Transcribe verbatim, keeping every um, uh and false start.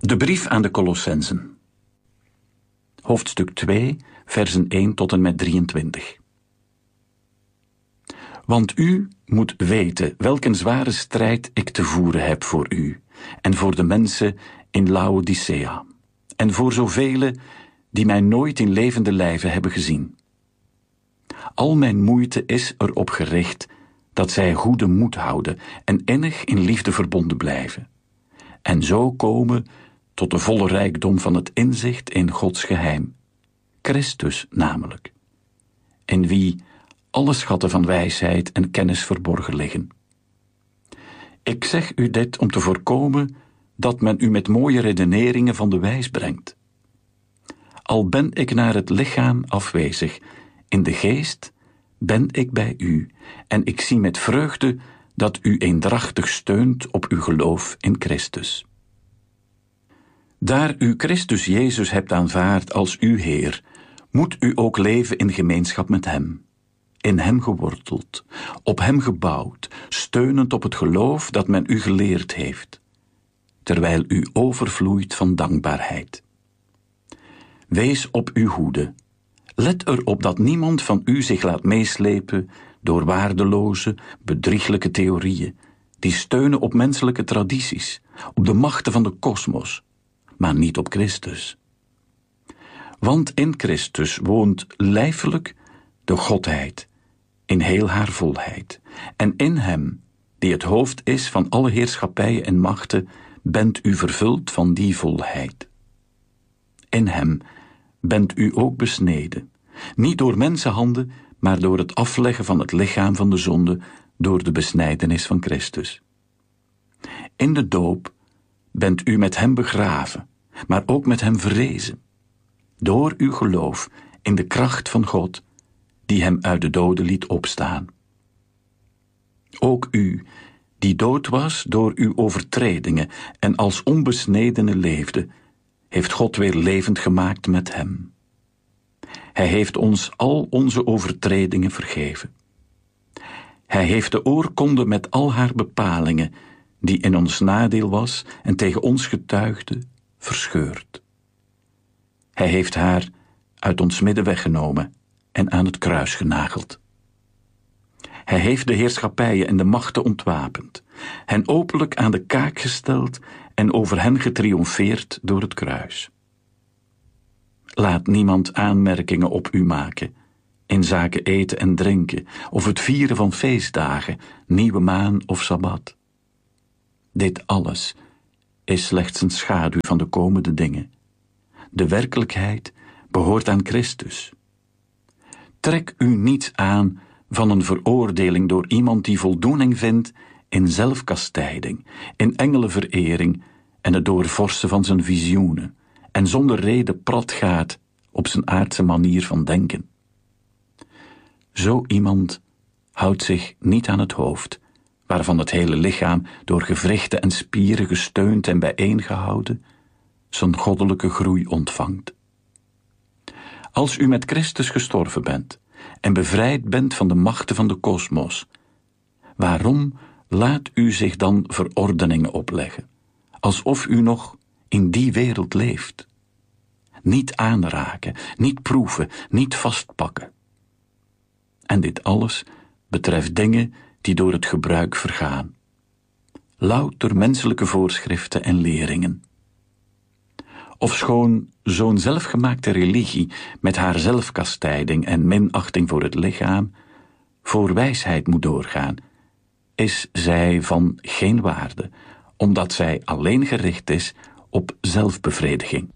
De brief aan de Colossenzen. Hoofdstuk twee, versen één tot en met drieëntwintig. Want u moet weten welk een zware strijd ik te voeren heb voor u en voor de mensen in Laodicea en voor zoveel die mij nooit in levende lijve hebben gezien. Al mijn moeite is erop gericht dat zij goede moed houden en innig in liefde verbonden blijven en zo komen tot de volle rijkdom van het inzicht in Gods geheim, Christus namelijk, in wie alle schatten van wijsheid en kennis verborgen liggen. Ik zeg u dit om te voorkomen dat men u met mooie redeneringen van de wijs brengt. Al ben ik naar het lichaam afwezig, in de geest ben ik bij u, en ik zie met vreugde dat u eendrachtig steunt op uw geloof in Christus. Daar u Christus Jezus hebt aanvaard als uw Heer, moet u ook leven in gemeenschap met Hem, in Hem geworteld, op Hem gebouwd, steunend op het geloof dat men u geleerd heeft, terwijl u overvloeit van dankbaarheid. Wees op uw hoede. Let erop dat niemand van u zich laat meeslepen door waardeloze, bedrieglijke theorieën, die steunen op menselijke tradities, op de machten van de kosmos, maar niet op Christus. Want in Christus woont lijfelijk de Godheid in heel haar volheid. En in Hem, die het hoofd is van alle heerschappijen en machten, bent u vervuld van die volheid. In Hem bent u ook besneden, niet door mensenhanden, maar door het afleggen van het lichaam van de zonde, door de besnijdenis van Christus. In de doop bent u met Hem begraven, maar ook met Hem verrezen, door uw geloof in de kracht van God, die Hem uit de doden liet opstaan. Ook u, die dood was door uw overtredingen en als onbesnedene leefde, heeft God weer levend gemaakt met Hem. Hij heeft ons al onze overtredingen vergeven. Hij heeft de oorkonde met al haar bepalingen, die in ons nadeel was en tegen ons getuigde, verscheurd. Hij heeft haar uit ons midden weggenomen en aan het kruis genageld. Hij heeft de heerschappijen en de machten ontwapend, hen openlijk aan de kaak gesteld en over hen getriomfeerd door het kruis. Laat niemand aanmerkingen op u maken, in zaken eten en drinken, of het vieren van feestdagen, nieuwe maan of sabbat. Dit alles is slechts een schaduw van de komende dingen. De werkelijkheid behoort aan Christus. Trek u niets aan van een veroordeling door iemand die voldoening vindt in zelfkastijding, in engelenverering en het doorvorsen van zijn visioenen, en zonder reden prat gaat op zijn aardse manier van denken. Zo iemand houdt zich niet aan het hoofd, waarvan het hele lichaam door gewrichten en spieren gesteund en bijeengehouden zijn goddelijke groei ontvangt. Als u met Christus gestorven bent en bevrijd bent van de machten van de kosmos, waarom laat u zich dan verordeningen opleggen, alsof u nog in die wereld leeft? Niet aanraken, niet proeven, niet vastpakken. En dit alles betreft dingen die door het gebruik vergaan. Louter menselijke voorschriften en leringen. Ofschoon zo'n zelfgemaakte religie met haar zelfkastijding en minachting voor het lichaam voor wijsheid moet doorgaan, is zij van geen waarde, omdat zij alleen gericht is op zelfbevrediging.